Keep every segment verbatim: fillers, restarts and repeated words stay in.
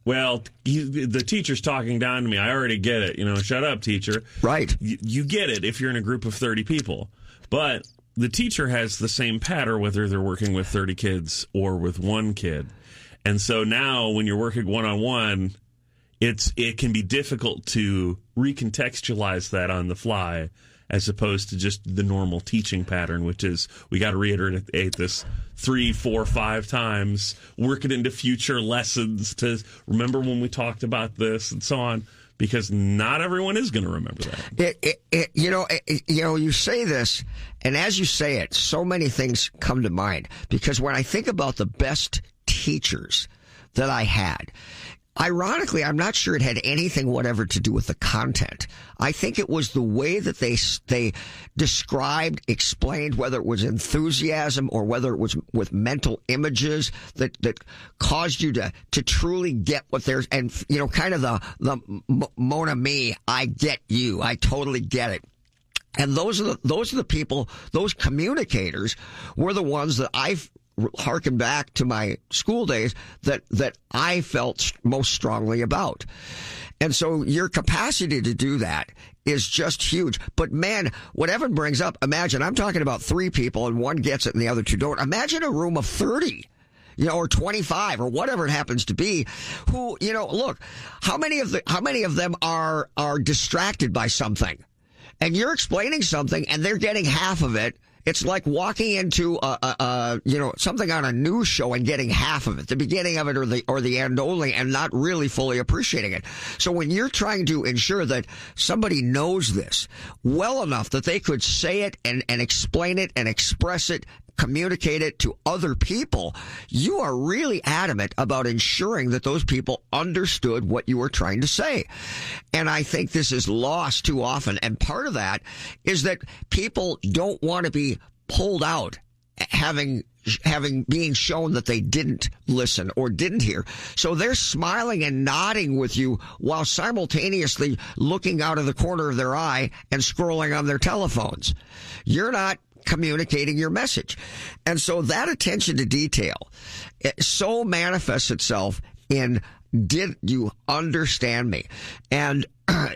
well, you, the teacher's talking down to me. I already get it. You know, shut up, teacher. Right. You, you get it if you're in a group of thirty people. But the teacher has the same pattern whether they're working with thirty kids or with one kid. And so now when you're working one-on-one, it's it can be difficult to recontextualize that on the fly as opposed to just the normal teaching pattern, which is we got to reiterate this three, four, five times, work it into future lessons to remember when we talked about this and so on, because not everyone is going to remember that. It, it, it, you know, it, you know, you say this, and as you say it, so many things come to mind. Because when I think about the best teachers that I had, ironically, I'm not sure it had anything whatever to do with the content. I think it was the way that they they described, explained, whether it was enthusiasm or whether it was with mental images that, that caused you to, to truly get what there's, and, you know, kind of the, the mon ami, I get you, I totally get it. And those are the, those are the people, those communicators were the ones that I've harken back to my school days that, that I felt most strongly about. And so your capacity to do that is just huge. But man, what Evan brings up, imagine, I'm talking about three people and one gets it and the other two don't. Imagine a room of thirty. You know, or twenty-five, or whatever it happens to be, who, you know, look, how many of the, how many of them are, are distracted by something? And you're explaining something and they're getting half of it. It's like walking into a, a, a, you know, something on a news show and getting half of it, the beginning of it or the, or the end only, and not really fully appreciating it. So when you're trying to ensure that somebody knows this well enough that they could say it and, and explain it and express it, communicate it to other people, you are really adamant about ensuring that those people understood what you were trying to say. And I think this is lost too often. And part of that is that people don't want to be pulled out having having being shown that they didn't listen or didn't hear. So they're smiling and nodding with you while simultaneously looking out of the corner of their eye and scrolling on their telephones. You're not communicating your message. And so that attention to detail it so manifests itself in, did you understand me? And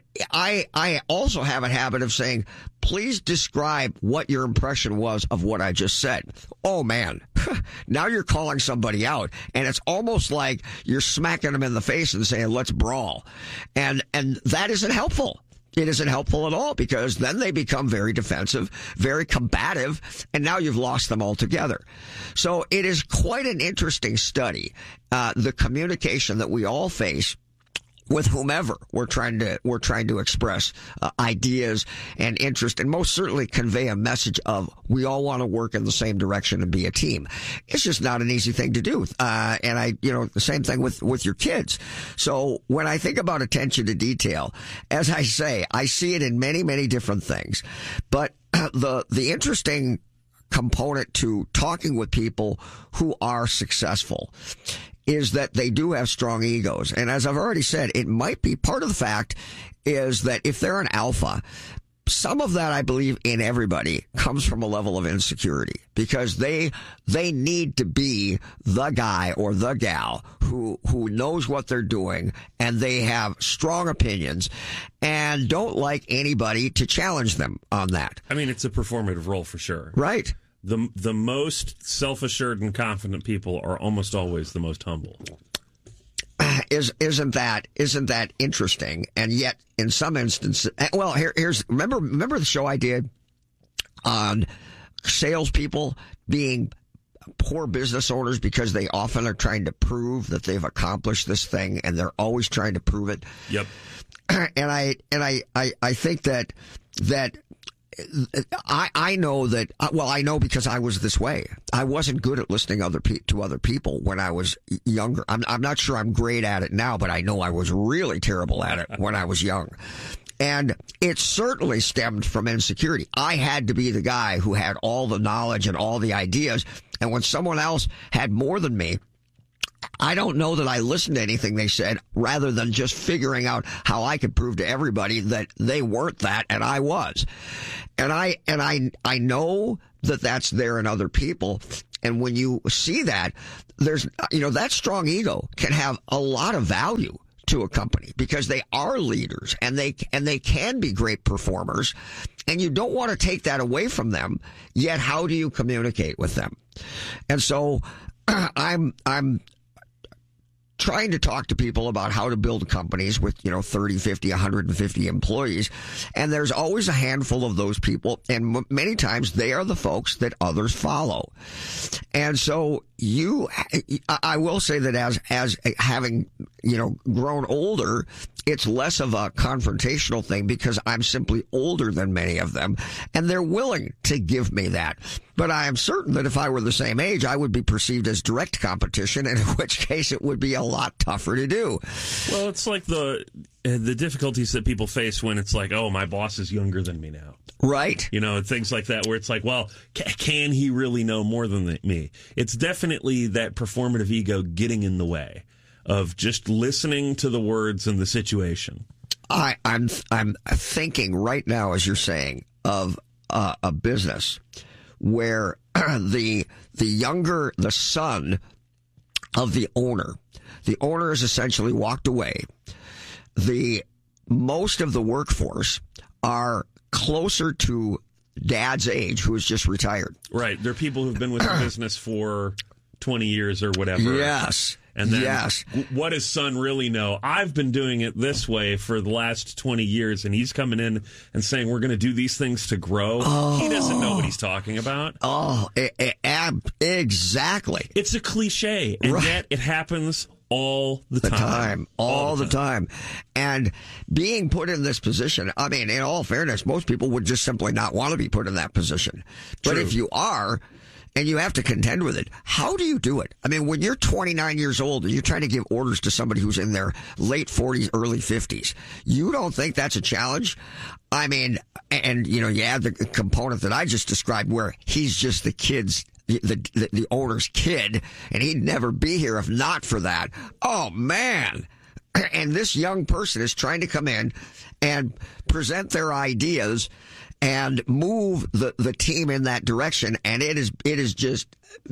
I I also have a habit of saying, please describe what your impression was of what I just said. Oh man, now you're calling somebody out, and it's almost like you're smacking them in the face and saying, let's brawl. And and that isn't helpful. It isn't helpful at all, because then they become very defensive, very combative, and now you've lost them altogether. So it is quite an interesting study, uh, the communication that we all face with whomever we're trying to we're trying to express uh, ideas and interest, and most certainly convey a message of we all want to work in the same direction and be a team. It's just not an easy thing to do. Uh, and I, you know, the same thing with with your kids. So when I think about attention to detail, as I say, I see it in many many different things. But the the interesting component to talking with people who are successful is that they do have strong egos. And as I've already said, it might be part of the fact is that if they're an alpha, some of that, I believe, in everybody comes from a level of insecurity, because they they need to be the guy or the gal who who knows what they're doing, and they have strong opinions and don't like anybody to challenge them on that. I mean, it's a performative role for sure. Right. The the most self-assured and confident people are almost always the most humble. Is isn't that isn't that interesting? And yet, in some instances, well, here, here's remember remember the show I did on salespeople being poor business owners because they often are trying to prove that they've accomplished this thing, and they're always trying to prove it. Yep. And I and I I, I think that that. I, I know that, well, I know because I was this way. I wasn't good at listening other pe- to other people when I was younger. I'm, I'm not sure I'm great at it now, but I know I was really terrible at it when I was young. And it certainly stemmed from insecurity. I had to be the guy who had all the knowledge and all the ideas. And when someone else had more than me, I don't know that I listened to anything they said, rather than just figuring out how I could prove to everybody that they weren't that and I was. And I, and I, I know that that's there in other people. And when you see that, there's, you know, that strong ego can have a lot of value to a company because they are leaders and they and they can be great performers, and you don't want to take that away from them. Yet, how do you communicate with them? And so, I'm I'm trying to talk to people about how to build companies with, you know, thirty, fifty, one hundred fifty employees. And there's always a handful of those people. And m- many times they are the folks that others follow. And so you, I will say that as, as having, you know, grown older, it's less of a confrontational thing because I'm simply older than many of them, and they're willing to give me that. But I am certain that if I were the same age, I would be perceived as direct competition, and in which case it would be a lot tougher to do. Well, it's like the the difficulties that people face when it's like, oh, my boss is younger than me now. Right. You know, things like that where it's like, well, ca- can he really know more than the, me? It's definitely that performative ego getting in the way of just listening to the words and the situation. I, I'm I'm thinking right now, as you're saying, of uh, a business where the the younger, the son of the owner, the owner has essentially walked away. The most of the workforce are closer to dad's age, who has just retired. Right. They're people who've been with the business for twenty years or whatever. Yes. And then yes. what does son really know? I've been doing it this way for the last twenty years, and he's coming in and saying we're going to do these things to grow. Oh. He doesn't know what he's talking about. Oh, it, it, ab- exactly. It's a cliche, and right. yet it happens all the, the time. time. All, all the, the time. time. And being put in this position, I mean, in all fairness, most people would just simply not want to be put in that position. But True. if you are, and you have to contend with it, how do you do it? I mean, when you're twenty-nine years old and you're trying to give orders to somebody who's in their late forties, early fifties, you don't think that's a challenge? I mean, and, you know, you add the component that I just described where he's just the kid's The, the the owner's kid, and he'd never be here if not for that. Oh, man. And this young person is trying to come in and present their ideas and move the, the team in that direction, and it is it is just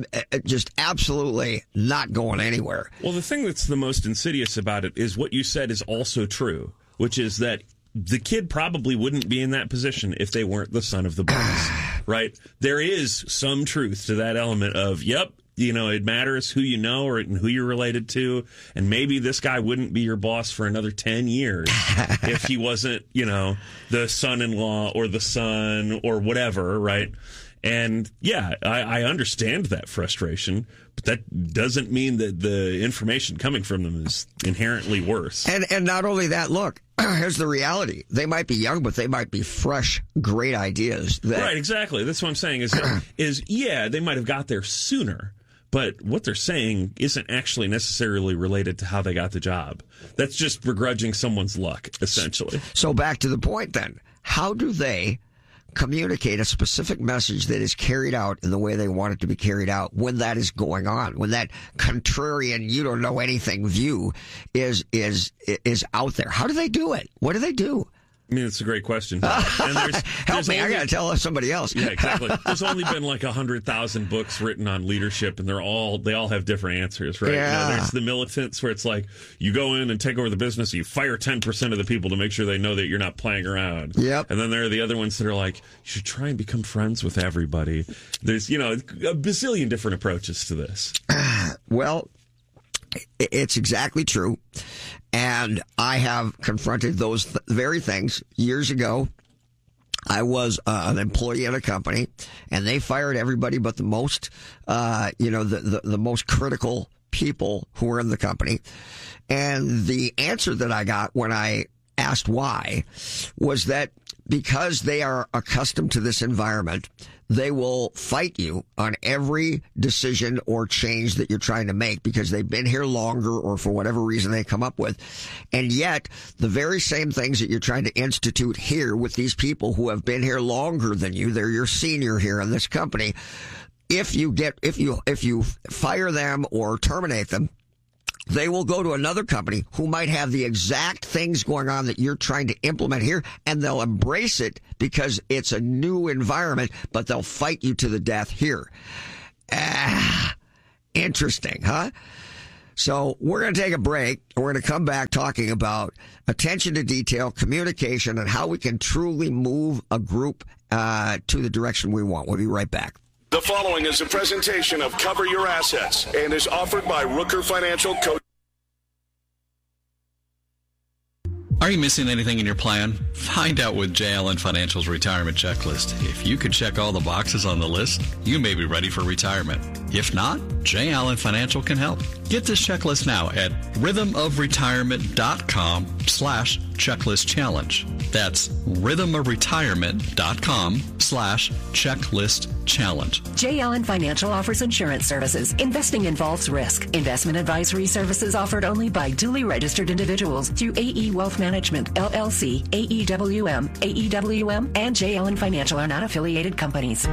just absolutely not going anywhere. Well, the thing that's the most insidious about it is what you said is also true, which is that the kid probably wouldn't be in that position if they weren't the son of the boss, right? There is some truth to that element of, yep, you know, it matters who you know or who you're related to, and maybe this guy wouldn't be your boss for another ten years if he wasn't, you know, the son-in-law or the son or whatever, right? And, yeah, I, I understand that frustration, but that doesn't mean that the information coming from them is inherently worse. And and not only that, look, here's the reality. They might be young, but they might be fresh, great ideas. That... Right, exactly. That's what I'm saying is, that, is, yeah, they might have got there sooner, but what they're saying isn't actually necessarily related to how they got the job. That's just begrudging someone's luck, essentially. So back to the point then. How do they communicate a specific message that is carried out in the way they want it to be carried out when that is going on, when that contrarian, you don't know anything view is is is out there? How do they do it? What do they do? I mean, it's a great question. And there's, Help there's me, only, I got to tell somebody else. Yeah, exactly. There's only been like one hundred thousand books written on leadership, and they're all they all have different answers, right? Yeah. You know, there's the militants where it's like, you go in and take over the business, you fire ten percent of the people to make sure they know that you're not playing around. Yep. And then there are the other ones that are like, you should try and become friends with everybody. There's, you know, a bazillion different approaches to this. Well, it's exactly true. And I have confronted those th- very things years ago. I was uh, an employee at a company, and they fired everybody but the most, uh, you know, the, the, the most critical people who were in the company. And the answer that I got when I asked why was that because they are accustomed to this environment, they will fight you on every decision or change that you're trying to make because they've been here longer or for whatever reason they come up with. And yet, the very same things that you're trying to institute here with these people who have been here longer than you, they're your senior here in this company. If you get, if you, if you fire them or terminate them, they will go to another company who might have the exact things going on that you're trying to implement here, and they'll embrace it because it's a new environment, but they'll fight you to the death here. Ah, interesting, huh? So we're going to take a break. We're going to come back talking about attention to detail, communication, and how we can truly move a group uh, to the direction we want. We'll be right back. The following is a presentation of Cover Your Assets and is offered by Rooker Financial Co. Are you missing anything in your plan? Find out with J. Allen Financial's retirement checklist. If you could check all the boxes on the list, you may be ready for retirement. If not, J. Allen Financial can help. Get this checklist now at rhythmofretirement.com slash checklist challenge. That's rhythmofretirement.com slash checklist challenge. J. Allen Financial offers insurance services. Investing involves risk. Investment advisory services offered only by duly registered individuals through A E Wealth Management, L L C, A E W M, A E W M, and J. Allen Financial are not affiliated companies.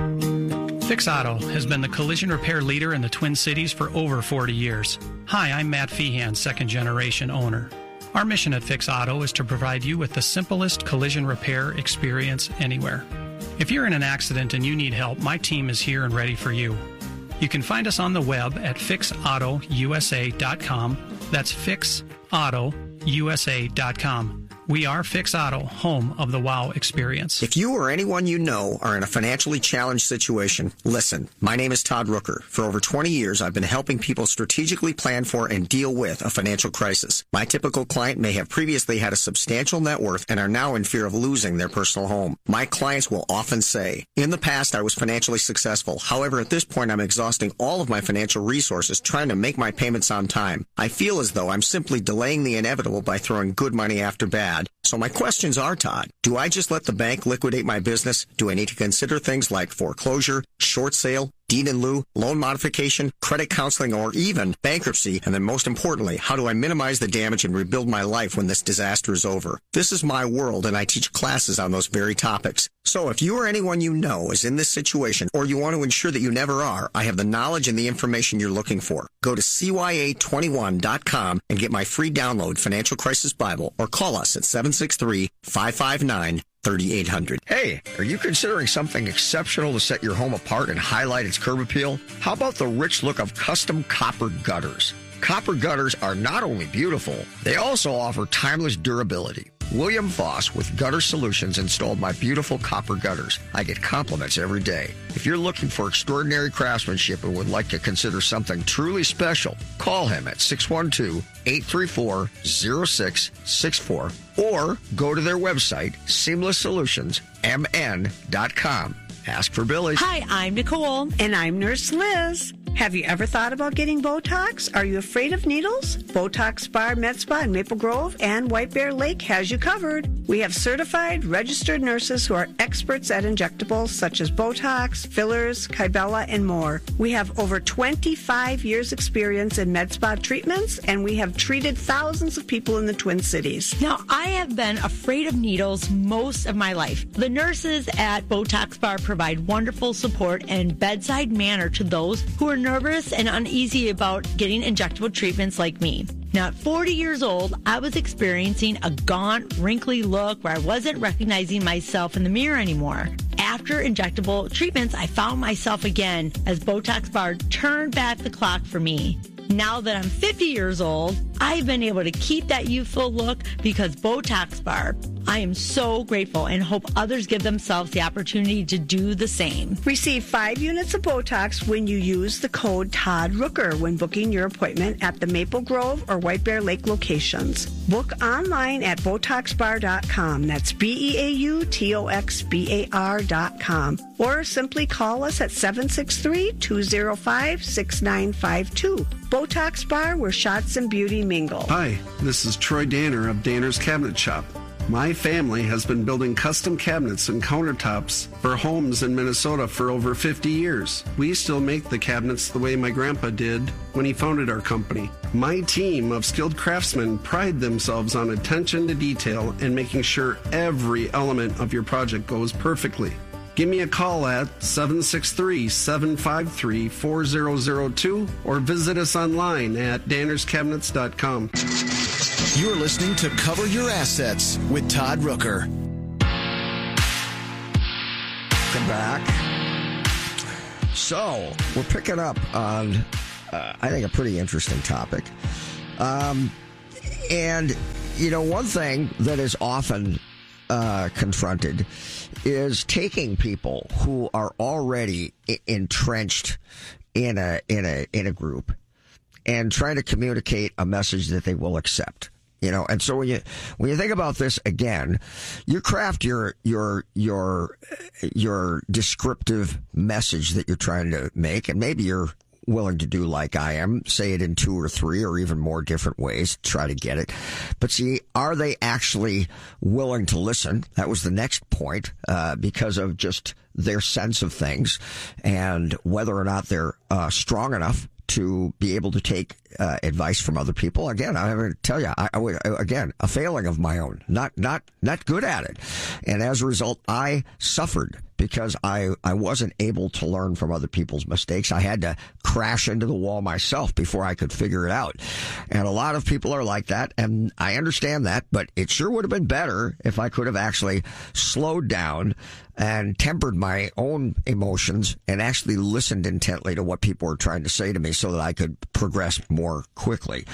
Fix Auto has been the collision repair leader in the Twin Cities for over forty years. Hi, I'm Matt Feehan, second generation owner. Our mission at Fix Auto is to provide you with the simplest collision repair experience anywhere. If you're in an accident and you need help, my team is here and ready for you. You can find us on the web at fix auto u s a dot com. That's fix auto u s a dot com. We are Fix Auto, home of the WOW experience. If you or anyone you know are in a financially challenged situation, listen. My name is Todd Rooker. For over twenty years, I've been helping people strategically plan for and deal with a financial crisis. My typical client may have previously had a substantial net worth and are now in fear of losing their personal home. My clients will often say, in the past, I was financially successful. However, at this point, I'm exhausting all of my financial resources trying to make my payments on time. I feel as though I'm simply delaying the inevitable by throwing good money after bad. So my questions are, Todd, do I just let the bank liquidate my business? Do I need to consider things like foreclosure, short sale, deed in lieu, loan modification, credit counseling, or even bankruptcy? And then most importantly, how do I minimize the damage and rebuild my life when this disaster is over? This is my world, and I teach classes on those very topics. So if you or anyone you know is in this situation, or you want to ensure that you never are, I have the knowledge and the information you're looking for. Go to C Y A twenty-one dot com and get my free download, Financial Crisis Bible, or call us at seven six three, five five nine, three eight zero zero. Hey, are you considering something exceptional to set your home apart and highlight its curb appeal? How about the rich look of custom copper gutters? Copper gutters are not only beautiful, they also offer timeless durability. William Foss with Gutter Solutions installed my beautiful copper gutters. I get compliments every day. If you're looking for extraordinary craftsmanship and would like to consider something truly special, call him at six one two, eight three four, zero six six four or go to their website, seamless solutions m n dot com. Ask for Billy. Hi, I'm Nicole. And I'm Nurse Liz. Have you ever thought about getting Botox? Are you afraid of needles? Botox Bar Med Spa in Maple Grove and White Bear Lake has you covered. We have certified, registered nurses who are experts at injectables such as Botox, fillers, Kybella, and more. We have over twenty-five years experience in med spa treatments, and we have treated thousands of people in the Twin Cities. Now, I have been afraid of needles most of my life. The nurses at Botox Bar provide wonderful support and bedside manner to those who are nervous and uneasy about getting injectable treatments like me. Now, at forty years old, I was experiencing a gaunt, wrinkly look where I wasn't recognizing myself in the mirror anymore. After injectable treatments, I found myself again as Botox Bar turned back the clock for me. Now that I'm fifty years old, I've been able to keep that youthful look because Botox Bar. I am so grateful and hope others give themselves the opportunity to do the same. Receive five units of Botox when you use the code Todd Rooker when booking your appointment at the Maple Grove or White Bear Lake locations. Book online at Botox Bar dot com. That's B E A U T O X B A R dot com. Or simply call us at seven six three, two zero five, six nine five two. Botox Bar, where shots and beauty mingle. Hi, this is Troy Danner of Danner's Cabinet Shop. My family has been building custom cabinets and countertops for homes in Minnesota for over fifty years. We still make the cabinets the way my grandpa did when he founded our company. My team of skilled craftsmen pride themselves on attention to detail and making sure every element of your project goes perfectly. Give me a call at seven six three, seven five three, four zero zero two or visit us online at danners cabinets dot com. You're listening to Cover Your Assets with Todd Rooker. Come back. So, we're picking up on, uh, I think, a pretty interesting topic. Um, and, you know, one thing that is often uh, confronted is taking people who are already I- entrenched in a in a in a group and trying to communicate a message that they will accept. You know, and so when you when you think about this again, you craft your your your your descriptive message that you're trying to make, and maybe you're willing to do like I am, say it in two or three or even more different ways to try to get it. But see, are they actually willing to listen? That was the next point, uh, because of just their sense of things and whether or not they're uh, strong enough to be able to take uh, advice from other people. Again, I'm going to tell you, I, I, again, a failing of my own, not not not good at it. And as a result, I suffered because I, I wasn't able to learn from other people's mistakes. I had to crash into the wall myself before I could figure it out. And a lot of people are like that, and I understand that, but it sure would have been better if I could have actually slowed down and tempered my own emotions and actually listened intently to what people were trying to say to me so that I could progress more quickly.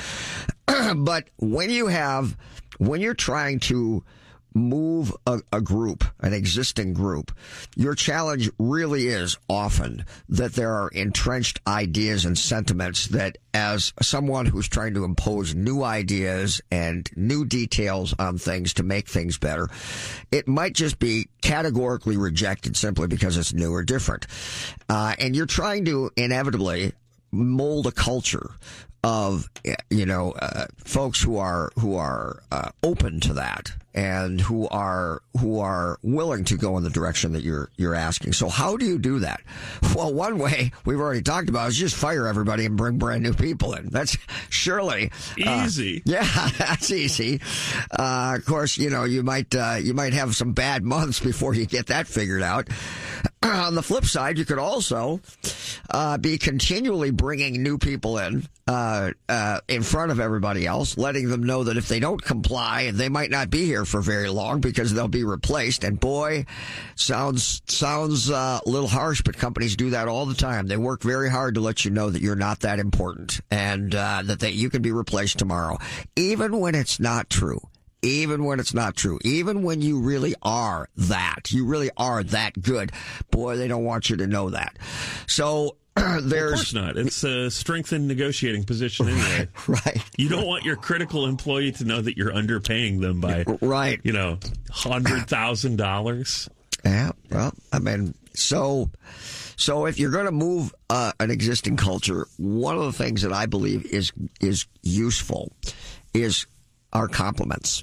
But when you have, when you're trying to move a, a group, an existing group, your challenge really is often that there are entrenched ideas and sentiments that, as someone who's trying to impose new ideas and new details on things to make things better, it might just be categorically rejected simply because it's new or different. Uh, and you're trying to inevitably mold a culture of, you know, uh, folks who are who are uh, open to that and who are who are willing to go in the direction that you're you're asking. So how do you do that? Well, one way we've already talked about is just fire everybody and bring brand new people in. That's surely easy. Uh, yeah, that's easy. Uh, of course, you know, you might uh, you might have some bad months before you get that figured out. On the flip side, you could also uh, be continually bringing new people in uh, uh, in front of everybody else, letting them know that if they don't comply, they might not be here for very long because they'll be replaced. And boy, sounds sounds uh, a little harsh, but companies do that all the time. They work very hard to let you know that you're not that important and uh, that they, you can be replaced tomorrow, even when it's not true. Even when it's not true, even when you really are that, you really are that good, boy, they don't want you to know that. So there's, well, of course not. It's a strengthened negotiating position anyway. Right, right. You don't want your critical employee to know that you're underpaying them by, right, you know, hundred thousand dollars. Yeah. Well, I mean, so. So if you're going to move uh, an existing culture, one of the things that I believe is is useful is our compliments.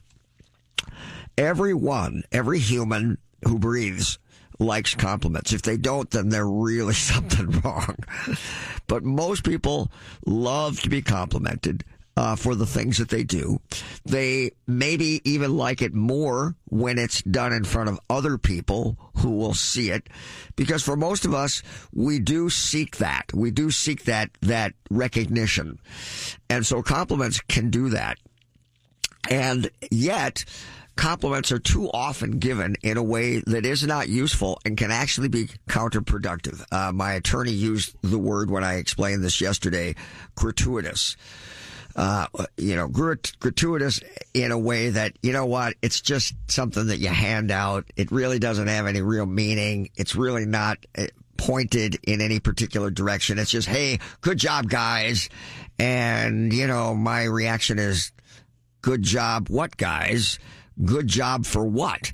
Everyone, every human who breathes likes compliments. If they don't, then they're really something wrong. But most people love to be complimented uh, for the things that they do. They maybe even like it more when it's done in front of other people who will see it. Because for most of us, we do seek that. We do seek that, that recognition. And so compliments can do that. And yet, compliments are too often given in a way that is not useful and can actually be counterproductive. Uh, my attorney used the word when I explained this yesterday, gratuitous. Uh, you know, grat- gratuitous in a way that, you know what, it's just something that you hand out. It really doesn't have any real meaning. It's really not pointed in any particular direction. It's just, hey, good job, guys. And, you know, my reaction is, good job, what, guys? Good job for what?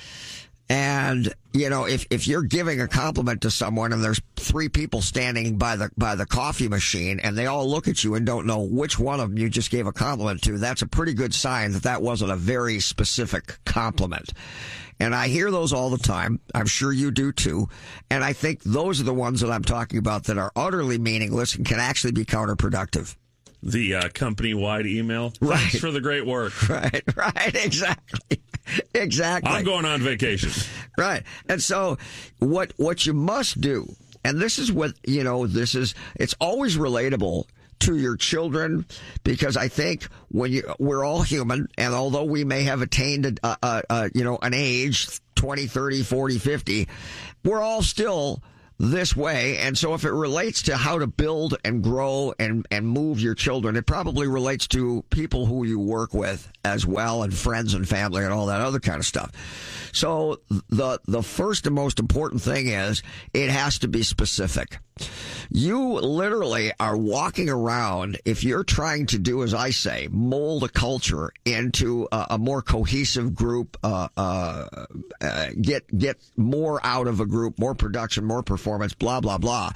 And, you know, if, if you're giving a compliment to someone and there's three people standing by the by the coffee machine and they all look at you and don't know which one of them you just gave a compliment to, that's a pretty good sign that that wasn't a very specific compliment. And I hear those all the time. I'm sure you do too. And I think those are the ones that I'm talking about that are utterly meaningless and can actually be counterproductive. The uh, company-wide email. Right. Thanks for the great work. Right, right, exactly. Exactly. I'm going on vacation. Right. And so what what you must do, and this is what, you know, this is, it's always relatable to your children, because I think when you, we're all human, and although we may have attained, a, a, a, you know, an age, twenty, thirty, forty, fifty, we're all still this way. And so if it relates to how to build and grow and, and move your children, it probably relates to people who you work with as well, and friends and family and all that other kind of stuff. So the the first and most important thing is it has to be specific. You literally are walking around, if you're trying to do, as I say, mold a culture into a, a more cohesive group, uh, uh, uh, get get more out of a group, more production, more performance, blah, blah, blah.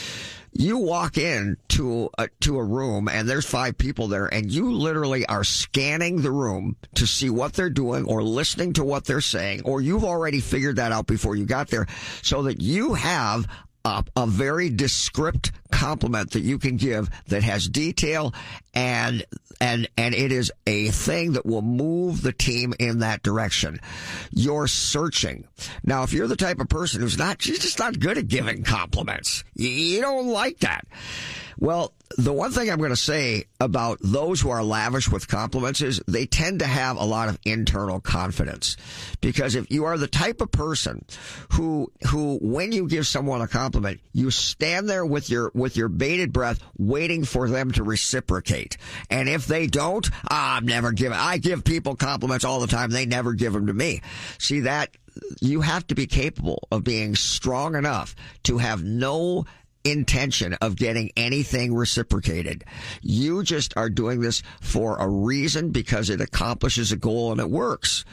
You walk in to a, to a room and there's five people there, and you literally are scanning the room to see what they're doing or listening to what they're saying, or you've already figured that out before you got there, so that you have a, a very descript compliment that you can give that has detail, and and and it is a thing that will move the team in that direction. You're searching. Now, if you're the type of person who's not, you're just not good at giving compliments, you, you don't like that. Well, the one thing I'm going to say about those who are lavish with compliments is they tend to have a lot of internal confidence. Because if you are the type of person who, who, when you give someone a compliment, you stand there with your, with your bated breath waiting for them to reciprocate. And if they don't, ah, I'm never giving, I give people compliments all the time. They never give them to me. See that? You have to be capable of being strong enough to have no intention of getting anything reciprocated. You just are doing this for a reason, because it accomplishes a goal and it works.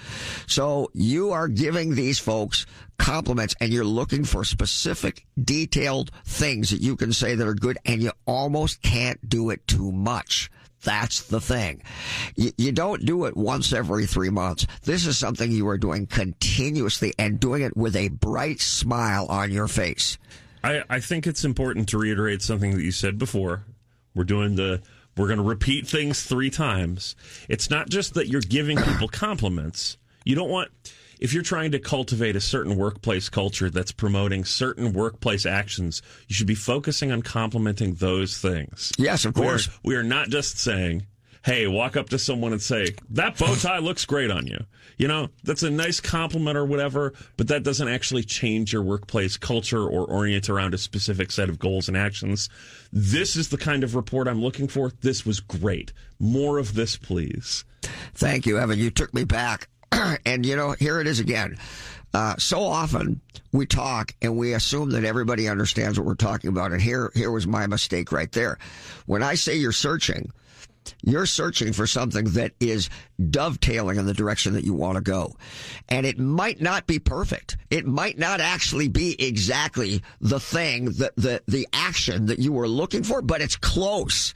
So you are giving these folks compliments, and you're looking for specific, detailed things that you can say that are good, and you almost can't do it too much. That's the thing. You, you don't do it once every three months. This is something you are doing continuously, and doing it with a bright smile on your face. I, I think it's important to reiterate something that you said before. We're doing the, we're going to repeat things three times. It's not just that you're giving people compliments. You don't want, if you're trying to cultivate a certain workplace culture that's promoting certain workplace actions, you should be focusing on complimenting those things. Yes, of course. We are, we are not just saying, hey, walk up to someone and say, that bow tie looks great on you. You know, that's a nice compliment or whatever, but that doesn't actually change your workplace culture or orient around a specific set of goals and actions. This is the kind of report I'm looking for. This was great. More of this, please. Thank you, Evan. You took me back. And, you know, here it is again. Uh, so often we talk and we assume that everybody understands what we're talking about. And here, here was my mistake right there. When I say you're searching, you're searching for something that is dovetailing in the direction that you want to go. And it might not be perfect. It might not actually be exactly the thing, the, the, the action that you were looking for, but it's close.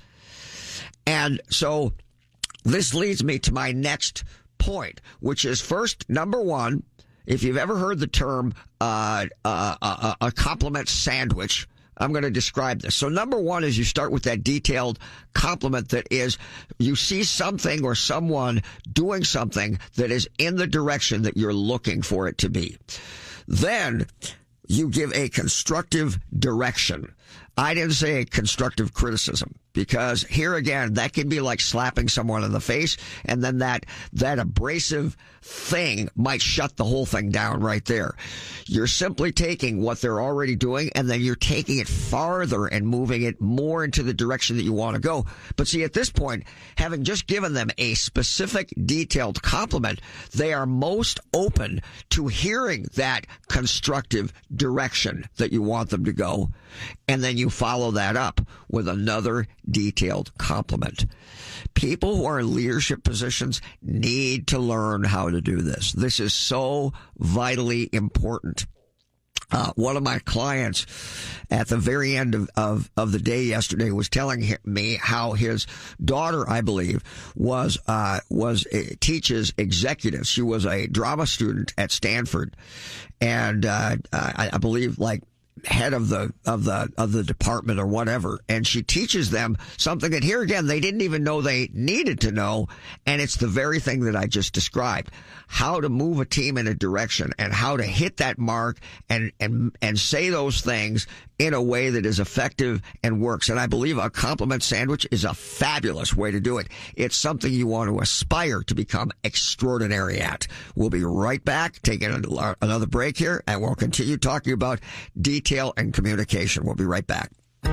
And so this leads me to my next point, which is, first, number one, if you've ever heard the term uh, uh, uh, a compliment sandwich, I'm going to describe this. So number one is you start with that detailed compliment that is, you see something or someone doing something that is in the direction that you're looking for it to be. Then you give a constructive direction. I didn't say a constructive criticism, because here again, that can be like slapping someone in the face, and then that, that abrasive thing might shut the whole thing down right there. You're simply taking what they're already doing, and then you're taking it farther and moving it more into the direction that you want to go. But see, at this point, having just given them a specific, detailed compliment, they are most open to hearing that constructive direction that you want them to go. And then you follow that up with another detailed compliment. People who are in leadership positions need to learn how to do this. This is so vitally important. Uh, one of my clients at the very end of, of, of the day yesterday was telling me how his daughter, I believe, was, uh, was, uh, teaches executives. She was a drama student at Stanford. And, uh, I, I believe like, head of the of the of the department or whatever, and she teaches them something that here again they didn't even know they needed to know, and it's the very thing that I just described: how to move a team in a direction and how to hit that mark and and and say those things in a way that is effective and works. And I believe a compliment sandwich is a fabulous way to do it. It's something you want to aspire to become extraordinary at. We'll be right back, taking another break here, and we'll continue talking about details Detail and Communication. We'll be right back.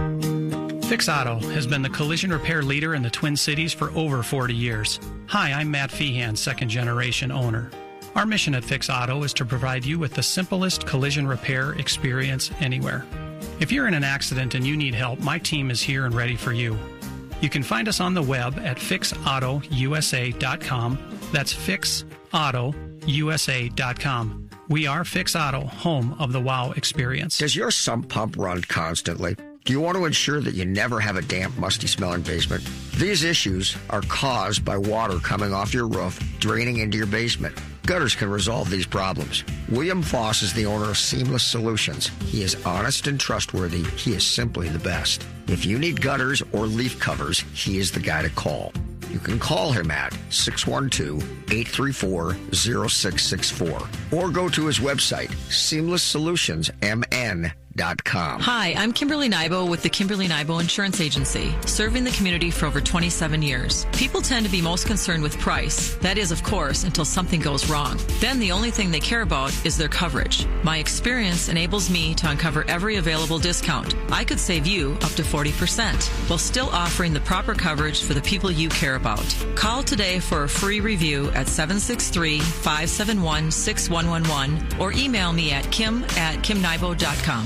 Fix Auto has been the collision repair leader in the Twin Cities for over forty years. Hi, I'm Matt Feehan, second generation owner. Our mission at Fix Auto is to provide you with the simplest collision repair experience anywhere. If you're in an accident and you need help, my team is here and ready for you. You can find us on the web at fix auto u s a dot com. That's fix auto u s a dot com. We are Fix Auto, home of the WOW experience. Does your sump pump run constantly? Do you want to ensure that you never have a damp, musty-smelling basement? These issues are caused by water coming off your roof, draining into your basement. Gutters can resolve these problems. William Foss is the owner of Seamless Solutions. He is honest and trustworthy. He is simply the best. If you need gutters or leaf covers, he is the guy to call. You can call him at six one two, eight three four, zero six six four or go to his website, seamless solutions m n dot com. Hi, I'm Kimberly Nybo with the Kimberly Nybo Insurance Agency, serving the community for over twenty-seven years. People tend to be most concerned with price. That is, of course, until something goes wrong. Then the only thing they care about is their coverage. My experience enables me to uncover every available discount. I could save you up to forty percent while still offering the proper coverage for the people you care about. Call today for a free review at seven six three, five seven one, six one one one or email me at kim at kim nybo dot com.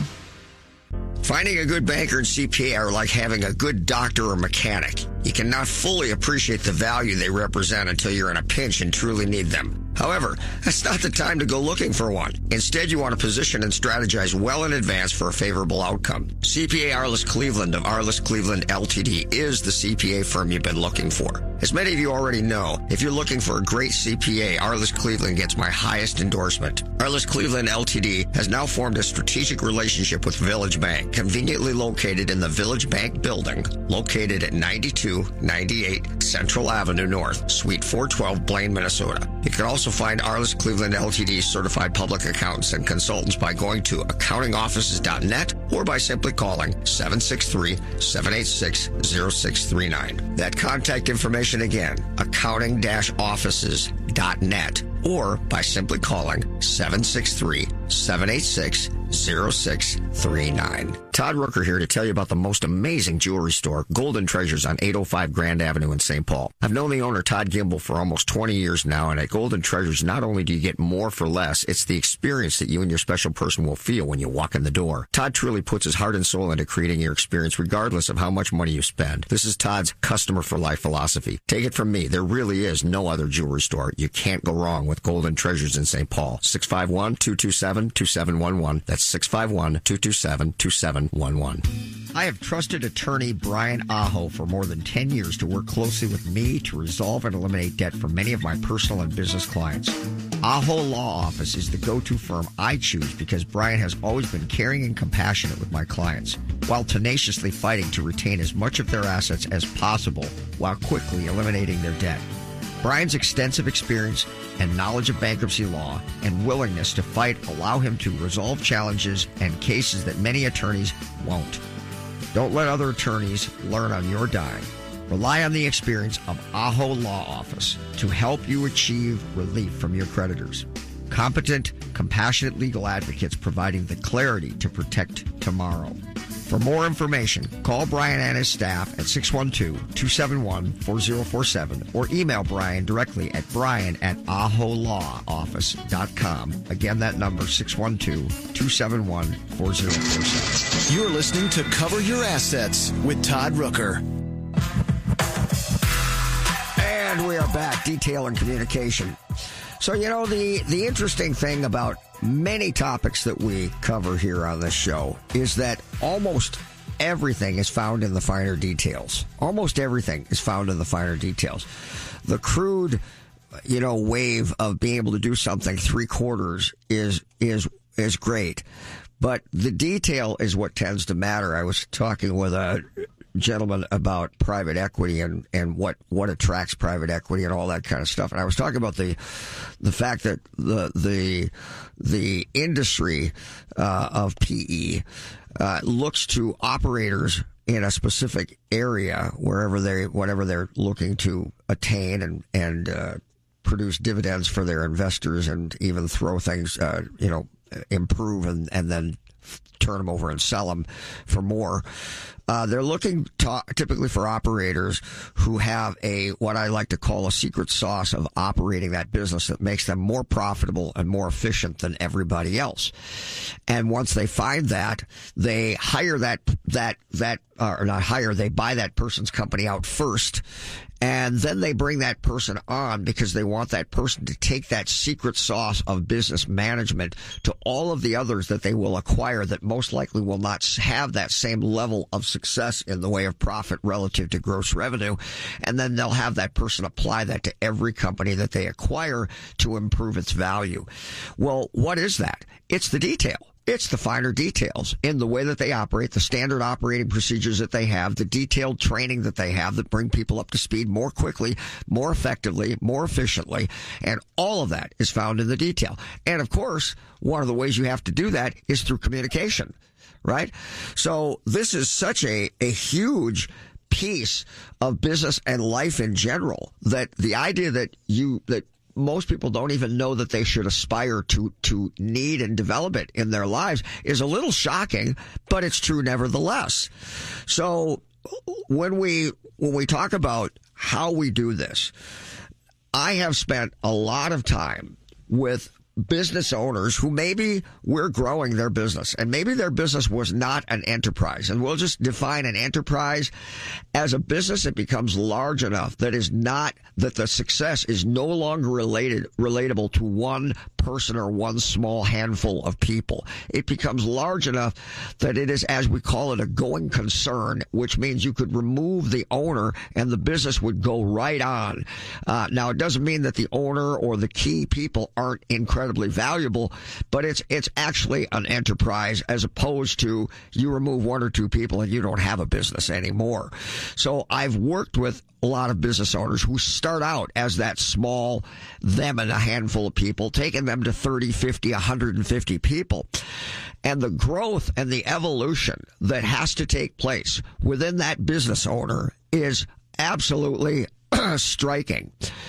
Finding a good banker and C P A are like having a good doctor or mechanic. You cannot fully appreciate the value they represent until you're in a pinch and truly need them. However, that's not the time to go looking for one. Instead, you want to position and strategize well in advance for a favorable outcome. C P A Arliss Cleveland of Arliss Cleveland L T D is the C P A firm you've been looking for. As many of you already know, if you're looking for a great C P A, Arliss Cleveland gets my highest endorsement. Arliss Cleveland L T D has now formed a strategic relationship with Village Bank, conveniently located in the Village Bank building, located at ninety-two ninety-eight Central Avenue North, Suite four twelve, Blaine, Minnesota. You can also find Arliss Cleveland L T D certified public accountants and consultants by going to accounting offices dot net or by simply calling seven six three, seven eight six, zero six three nine. That contact information again, accounting offices dot net or by simply calling seven six three, seven eight six, zero six three nine. Todd Rooker here to tell you about the most amazing jewelry store, Golden Treasures on eight oh five Grand Avenue in Saint Paul. I've known the owner, Todd Gimble, for almost twenty years now, and at Golden Treasures, not only do you get more for less, it's the experience that you and your special person will feel when you walk in the door. Todd truly puts his heart and soul into creating your experience regardless of how much money you spend. This is Todd's customer for life philosophy. Take it from me, there really is no other jewelry store. You can't go wrong with Golden Treasures in Saint Paul. six five one, two two seven, two seven one one. That's six five one, two two seven, two seven one one. I have trusted attorney Brian Aho for more than ten years to work closely with me to resolve and eliminate debt for many of my personal and business clients. Aho Law Office is the go-to firm I choose because Brian has always been caring and compassionate with my clients, while tenaciously fighting to retain as much of their assets as possible while quickly eliminating their debt. Brian's extensive experience and knowledge of bankruptcy law and willingness to fight allow him to resolve challenges and cases that many attorneys won't. Don't let other attorneys learn on your dime. Rely on the experience of Aho Law Office to help you achieve relief from your creditors. Competent, compassionate legal advocates providing the clarity to protect tomorrow. For more information, call Brian and his staff at six one two, two seven one, four zero four seven or email Brian directly at brian at aho law office dot com. Again, that number, six one two, two seven one, four zero four seven. You're listening to Cover Your Assets with Todd Rooker. And we are back, Detail and Communication. So, you know, the, the interesting thing about many topics that we cover here on this show is that almost everything is found in the finer details. Almost everything is found in the finer details. The crude, you know, wave of being able to do something three quarters is is is great. But the detail is what tends to matter. I was talking with a gentleman about private equity and, and what, what attracts private equity and all that kind of stuff. And I was talking about the the fact that the the the industry uh, of P E uh, looks to operators in a specific area wherever they whatever they're looking to attain and and uh, produce dividends for their investors and even throw things uh, you know improve and and then turn them over and sell them for more. Uh, they're looking to, typically for operators who have a what I like to call a secret sauce of operating that business that makes them more profitable and more efficient than everybody else. And once they find that, they hire that that that uh, or not hire, they buy that person's company out first. And then they bring that person on because they want that person to take that secret sauce of business management to all of the others that they will acquire that most likely will not have that same level of success in the way of profit relative to gross revenue. And then they'll have that person apply that to every company that they acquire to improve its value. Well, what is that? It's the detail. It's the finer details in the way that they operate, the standard operating procedures that they have, the detailed training that they have that bring people up to speed more quickly, more effectively, more efficiently. And all of that is found in the detail. And of course, one of the ways you have to do that is through communication, right? So this is such a, a huge piece of business and life in general that the idea that you, that most people don't even know that they should aspire to to need and develop it in their lives is a little shocking, but it's true nevertheless. So when we when we talk about how we do this, I have spent a lot of time with business owners who maybe we're growing their business and maybe their business was not an enterprise. And we'll just define an enterprise as a business that becomes large enough that is not, that the success is no longer related, relatable to one person or one small handful of people. It becomes large enough that it is, as we call it, a going concern, which means you could remove the owner and the business would go right on. Uh, now, it doesn't mean that the owner or the key people aren't incredibly valuable, but it's it's actually an enterprise as opposed to you remove one or two people and you don't have a business anymore. So I've worked with a lot of business owners who start out as that small, them and a handful of people, taking them to thirty, fifty, one hundred fifty people. And the growth and the evolution that has to take place within that business owner is absolutely striking.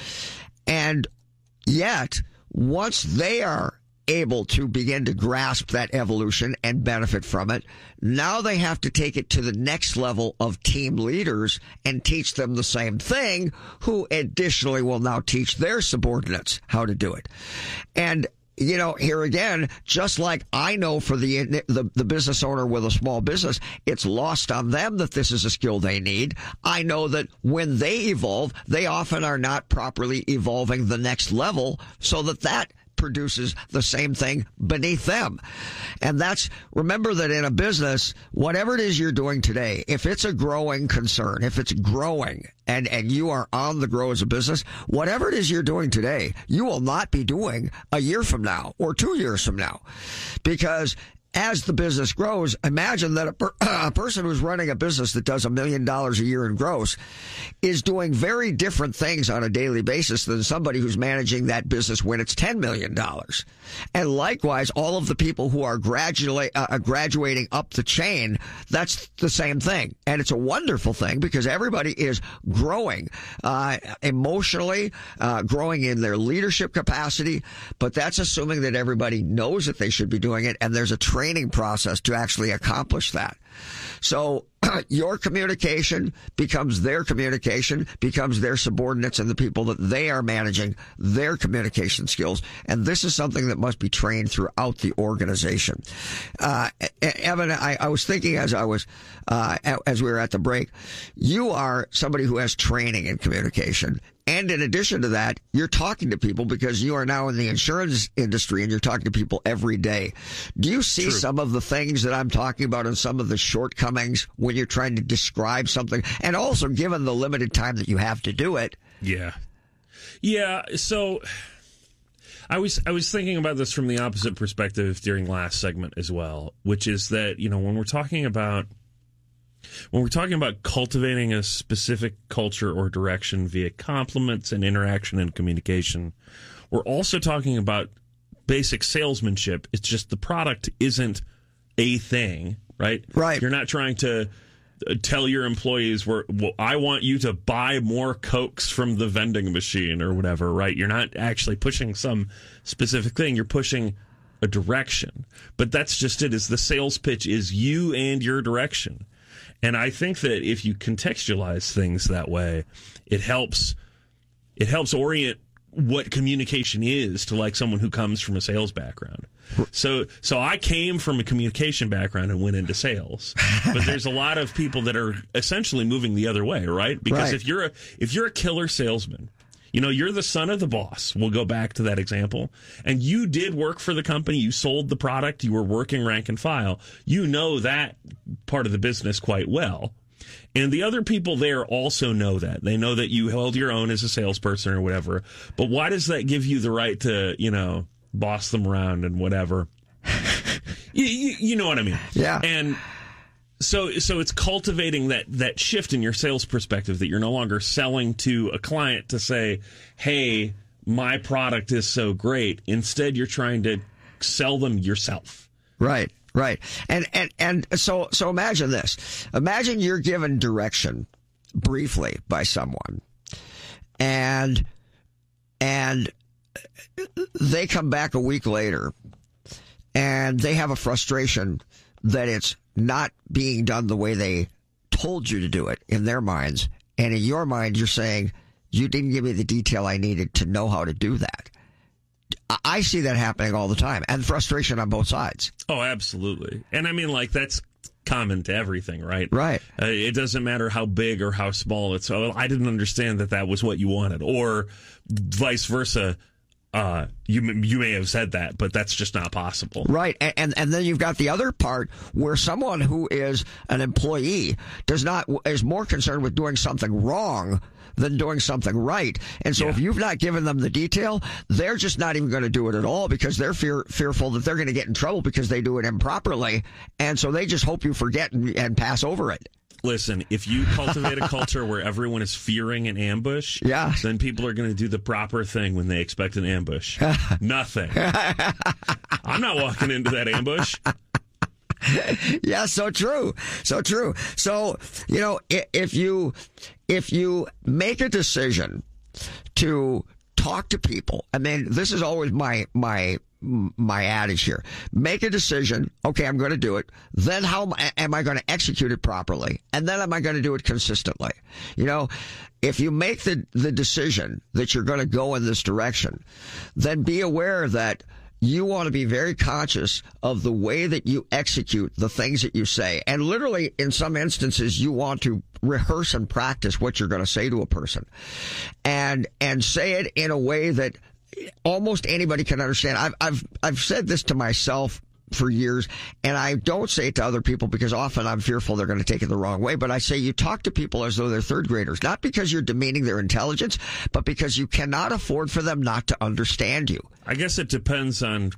And yet, once they are able to begin to grasp that evolution and benefit from it, now they have to take it to the next level of team leaders and teach them the same thing, who additionally will now teach their subordinates how to do it. And you know, here again, just like I know for the, the the business owner with a small business, it's lost on them that this is a skill they need. I know that when they evolve, they often are not properly evolving the next level so that that produces the same thing beneath them. And that's, remember that in a business, whatever it is you're doing today, if it's a growing concern, if it's growing and, and you are on the grow as a business, whatever it is you're doing today, you will not be doing a year from now or two years from now. Because as the business grows, imagine that a, per, a person who's running a business that does a million dollars a year in gross is doing very different things on a daily basis than somebody who's managing that business when it's ten million dollars. And likewise, all of the people who are gradually, uh, graduating up the chain, that's the same thing. And it's a wonderful thing because everybody is growing uh, emotionally, uh, growing in their leadership capacity. But that's assuming that everybody knows that they should be doing it and there's a training process to actually accomplish that. So your communication becomes their communication, becomes their subordinates and the people that they are managing, their communication skills. And this is something that must be trained throughout the organization. Uh, Evan, I, I was thinking as I was, uh, as we were at the break, you are somebody who has training in communication. And in addition to that, you're talking to people because you are now in the insurance industry and you're talking to people every day. Do you see True. Some of the things that I'm talking about and some of the shortcomings when you're trying to describe something? And also, given the limited time that you have to do it. Yeah. Yeah. So I was I was thinking about this from the opposite perspective during last segment as well, which is that, you know, when we're talking about When we're talking about cultivating a specific culture or direction via compliments and interaction and communication, we're also talking about basic salesmanship. It's just the product isn't a thing, right? Right. You're not trying to tell your employees, well, I want you to buy more Cokes from the vending machine or whatever, right? You're not actually pushing some specific thing. You're pushing a direction. But that's just it, is the sales pitch is you and your direction. And I think that if you contextualize things that way, it helps it helps orient what communication is to like someone who comes from a sales background. So so I came from a communication background and went into sales. But there's a lot of people that are essentially moving the other way, right? Because Right. if you're a if you're a killer salesman, you know, you're the son of the boss. We'll go back to that example. And you did work for the company. You sold the product. You were working rank and file. You know that part of the business quite well. And the other people there also know that. They know that you held your own as a salesperson or whatever. But why does that give you the right to, you know, boss them around and whatever? you, you, you know what I mean? Yeah. And so so it's cultivating that, that shift in your sales perspective, that you're no longer selling to a client to say, hey, my product is so great. Instead, you're trying to sell them yourself. Right, right. And and and so so imagine this. Imagine you're given direction briefly by someone, and and they come back a week later and they have a frustration that it's not being done the way they told you to do it in their minds. And in your mind, you're saying, you didn't give me the detail I needed to know how to do that. I see that happening all the time, and frustration on both sides. Oh, absolutely. And I mean, like, that's common to everything, right? Right. Uh, it doesn't matter how big or how small it's, oh, I didn't understand that that was what you wanted, or vice versa. Uh, you you may have said that, but that's just not possible. Right. And, and and then you've got the other part where someone who is an employee does not is more concerned with doing something wrong than doing something right. And so Yeah. if you've not given them the detail, they're just not even going to do it at all because they're fear, fearful that they're going to get in trouble because they do it improperly. And so they just hope you forget and, and pass over it. Listen, if you cultivate a culture where everyone is fearing an ambush, yeah. then people are going to do the proper thing when they expect an ambush. Nothing. I'm not walking into that ambush. Yeah, so true. So true. So, you know, if you if you make a decision to talk to people, I mean, this is always my my my adage here. Make a decision. Okay, I'm going to do it. Then how am I going to execute it properly? And then am I going to do it consistently? You know, if you make the, the decision that you're going to go in this direction, then be aware that you want to be very conscious of the way that you execute the things that you say. And literally, in some instances, you want to rehearse and practice what you're going to say to a person. And, and say it in a way that almost anybody can understand. I've, I've, I've said this to myself for years, and I don't say it to other people because often I'm fearful they're going to take it the wrong way. But I say you talk to people as though they're third graders, not because you're demeaning their intelligence, but because you cannot afford for them not to understand you. I guess it depends on.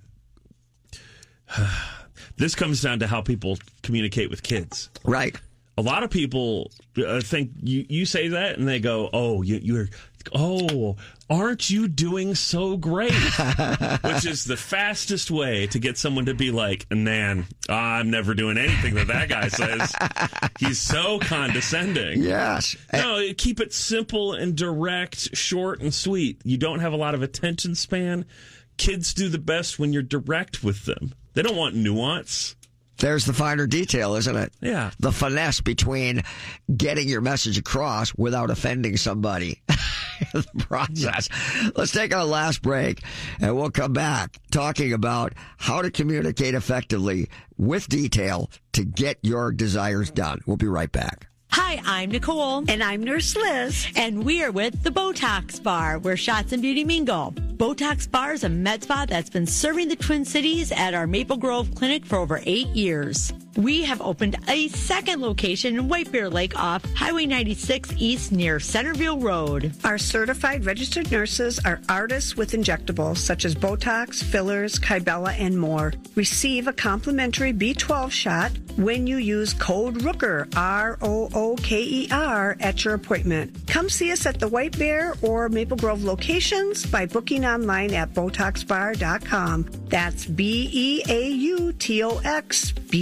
This comes down to how people communicate with kids. Right. A lot of people uh, think you, you say that and they go, oh, you, you're, oh, aren't you doing so great? Which is the fastest way to get someone to be like, man, I'm never doing anything that that guy says. He's so condescending. Yes. No, keep it simple and direct, short and sweet. You don't have a lot of attention span. Kids do the best when you're direct with them. They don't want nuance. There's the finer detail, isn't it? Yeah. The finesse between getting your message across without offending somebody in the process. Let's take our last break, and we'll come back talking about how to communicate effectively with detail to get your desires done. We'll be right back. Hi, I'm Nicole. And I'm Nurse Liz. And we are with the Botox Bar, where shots and beauty mingle. Botox Bar is a med spa that's been serving the Twin Cities at our Maple Grove clinic for over eight years. We have opened a second location in White Bear Lake off Highway ninety-six East near Centerville Road. Our certified registered nurses are artists with injectables such as Botox, fillers, Kybella, and more. Receive a complimentary B twelve shot when you use code Rooker, R O O K E R, at your appointment. Come see us at the White Bear or Maple Grove locations by booking online at Botox Bar dot com. That's B E A U T O X B A R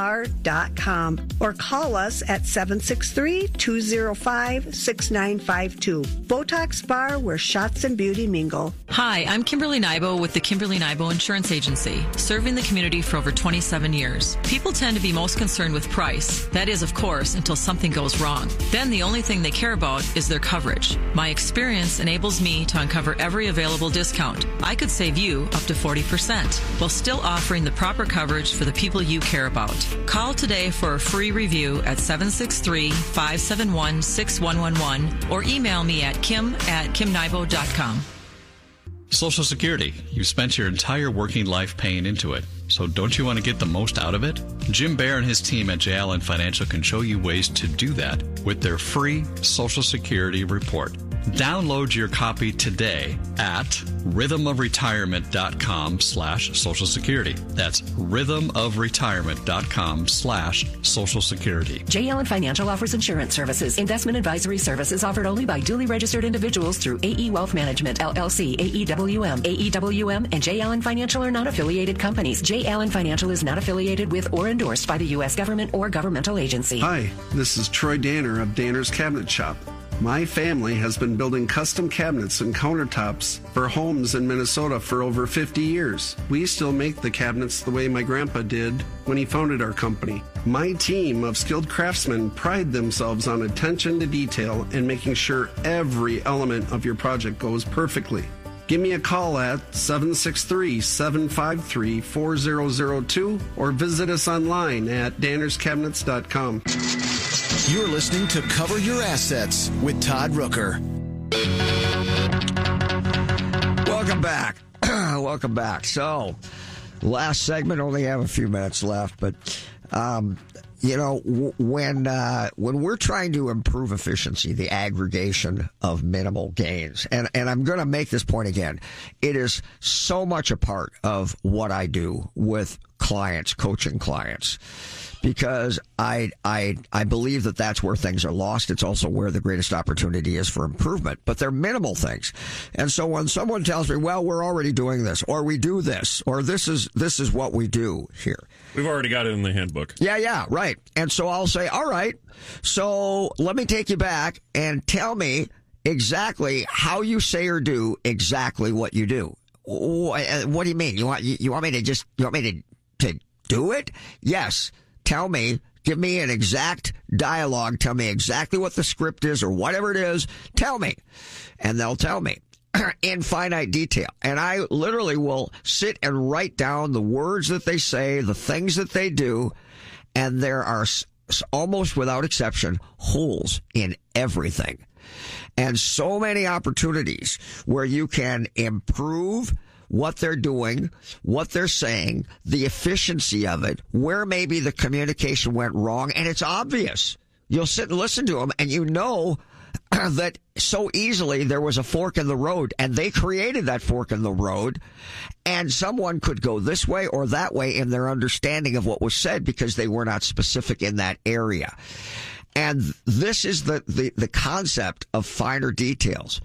spar dot com or call us at seven six three, two zero five, six nine five two. Botox Spa, where shots and beauty mingle. Hi, I'm Kimberly Nybo with the Kimberly Nybo Insurance Agency, serving the community for over twenty-seven years. People tend to be most concerned with price. That is, of course, until something goes wrong. Then the only thing they care about is their coverage. My experience enables me to uncover every available discount. I could save you up to forty percent while still offering the proper coverage for the people you care about. Call today for a free review at seven six three, five seven one, six one one one or email me at kim at kim nybo dot com. Social Security. You've spent your entire working life paying into it. So don't you want to get the most out of it? Jim Bear and his team at J. Allen Financial can show you ways to do that with their free Social Security report. Download your copy today at rhythmofretirement.com slash Social Security. That's rhythmofretirement.com slash Social Security. J. Allen Financial offers insurance services. Investment advisory services offered only by duly registered individuals through A E Wealth Management, L L C, A E W M. A E W M and J. Allen Financial are not affiliated companies. J. Allen Financial is not affiliated with or endorsed by the U S government or governmental agency. Hi, this is Troy Danner of Danner's Cabinet Shop. My family has been building custom cabinets and countertops for homes in Minnesota for over fifty years. We still make the cabinets the way my grandpa did when he founded our company. My team of skilled craftsmen pride themselves on attention to detail and making sure every element of your project goes perfectly. Give me a call at seven six three, seven five three, four zero zero two or visit us online at danners cabinets dot com. You're listening to Cover Your Assets with Todd Rooker. Welcome back. Welcome back. So, last segment, only have a few minutes left, but, um, you know, w- when uh, when we're trying to improve efficiency, the aggregation of minimal gains, and, and I'm going to make this point again, it is so much a part of what I do with clients, coaching clients. Because I I I believe that that's where things are lost. It's also where the greatest opportunity is for improvement. But they're minimal things. And so when someone tells me, well, we're already doing this, or we do this, or this is this is what we do here. We've already got it in the handbook. Yeah, yeah, right. And so I'll say, all right, so let me take you back and tell me exactly how you say or do exactly what you do. What do you mean? You want you, you want me to just you want me to to do it? Yes. Tell me, give me an exact dialogue. Tell me exactly what the script is or whatever it is. Tell me. And they'll tell me in finite detail. And I literally will sit and write down the words that they say, the things that they do. And there are almost without exception holes in everything. And so many opportunities where you can improve what they're doing, what they're saying, the efficiency of it, where maybe the communication went wrong, and it's obvious. You'll sit and listen to them, and you know that so easily there was a fork in the road, and they created that fork in the road, and someone could go this way or that way in their understanding of what was said because they were not specific in that area. And this is the, the, the concept of finer details.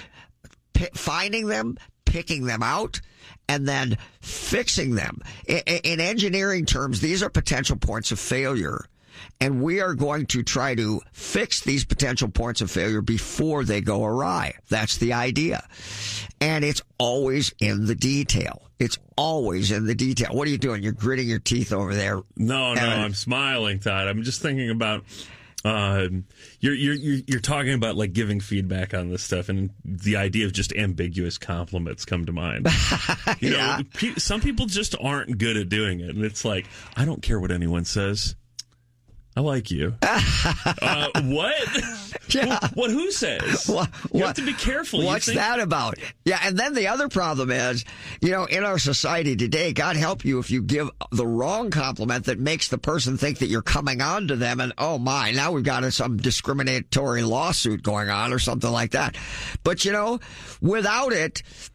P- finding them, picking them out, and then fixing them. In, in engineering terms, these are potential points of failure. And we are going to try to fix these potential points of failure before they go awry. That's the idea. And it's always in the detail. It's always in the detail. What are you doing? You're gritting your teeth over there. No, no, Evan. I'm smiling, Todd. I'm just thinking about... Uh, you're you're you're talking about like giving feedback on this stuff, and the idea of just ambiguous compliments come to mind. You know, Yeah. pe- some people just aren't good at doing it, and it's like, I don't care what anyone says. I like you. uh, what? Yeah. What, what? Who says? What, you what- have to be careful. You What's think- that about? Yeah, and then the other problem is, you know, in our society today, God help you if you give the wrong compliment that makes the person think that you're coming on to them, and oh my, now we've got some discriminatory lawsuit going on or something like that. But you know, without it,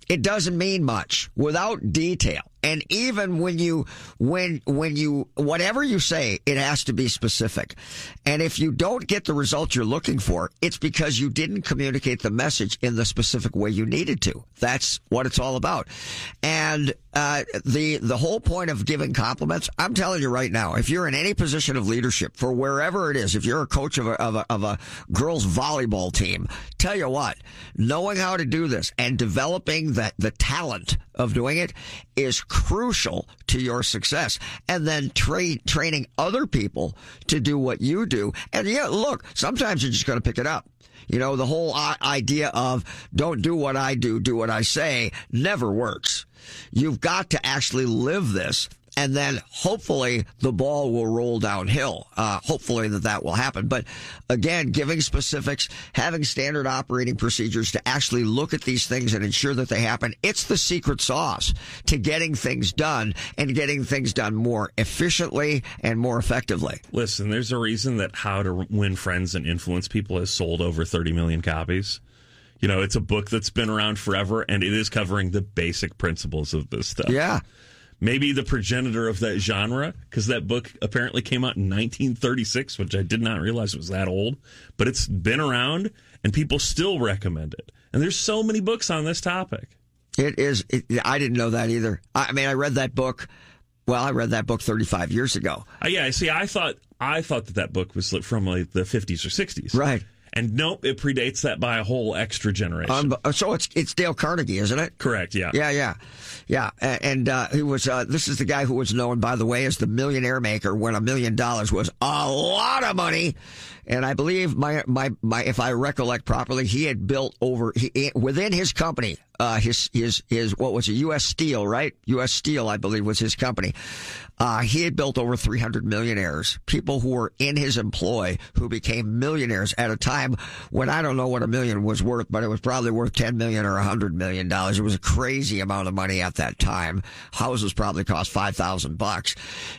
it doesn't mean much without detail. And even when you, when, when you, whatever you say, it has to be specific. And if you don't get the result you're looking for, it's because you didn't communicate the message in the specific way you needed to. That's what it's all about. And, uh, the, the whole point of giving compliments, I'm telling you right now, if you're in any position of leadership for wherever it is, if you're a coach of a, of a, of a girls volleyball team, tell you what, knowing how to do this and developing that, the talent of doing it is crucial to your success. And then tra- training other people to do what you do. And yeah, look, sometimes you're just going to pick it up. You know, the whole idea of don't do what I do, do what I say never works. You've got to actually live this. And then hopefully the ball will roll downhill. Uh, hopefully that that will happen. But again, giving specifics, having standard operating procedures to actually look at these things and ensure that they happen. It's the secret sauce to getting things done and getting things done more efficiently and more effectively. Listen, there's a reason that How to Win Friends and Influence People has sold over thirty million copies. You know, it's a book that's been around forever, and it is covering the basic principles of this stuff. Yeah. Maybe the progenitor of that genre, because that book apparently came out in nineteen thirty-six, which I did not realize was that old. But it's been around, and people still recommend it. And there's so many books on this topic. It is. It, I didn't know that either. I mean, I read that book. Well, I read that book thirty-five years ago. Uh, yeah, see, I thought I thought that that book was from like the fifties or sixties. Right. And nope, it predates that by a whole extra generation. Um, so it's it's Dale Carnegie, isn't it? Correct, yeah. Yeah, yeah. Yeah, and uh, he was. Uh, this is the guy who was known, by the way, as the millionaire maker when a million dollars was a lot of money. And I believe my my my, if I recollect properly, he had built over he, within his company, uh, his his his what was it? U S Steel, right? U S Steel, I believe, was his company. Uh, he had built over three hundred millionaires, people who were in his employ who became millionaires at a time when I don't know what a million was worth, but it was probably worth ten million or a hundred million dollars. It was a crazy amount of money at that time. Houses probably cost five thousand bucks,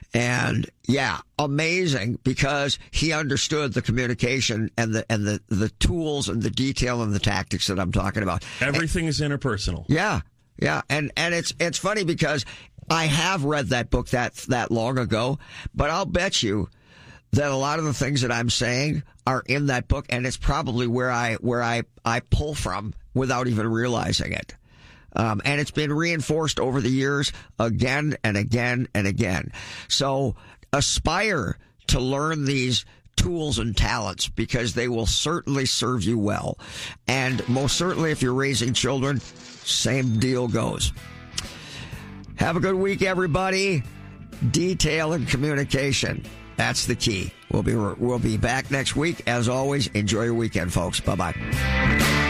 and yeah, amazing because he understood the communication and the and the the tools and the detail and the tactics that I'm talking about. Everything and, is interpersonal. Yeah, yeah, and and it's it's funny because I have read that book that that long ago, but I'll bet you that a lot of the things that I'm saying are in that book, and it's probably where I where I I pull from without even realizing it. Um, and it's been reinforced over the years again and again and again. So aspire to learn these tools and talents because they will certainly serve you well. And most certainly if you're raising children, same deal goes. Have a good week, everybody. Detail and communication. That's the key. We'll be, we'll be back next week. As always, enjoy your weekend, folks. Bye-bye.